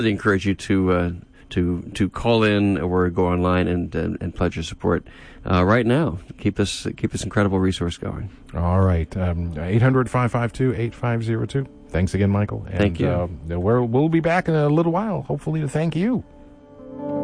really encourage you to call in or go online and pledge your support right now. Keep this incredible resource going. All right, 800-552-8502. Thanks again, Michael. And, thank you. We'll be back in a little while, hopefully, to thank you.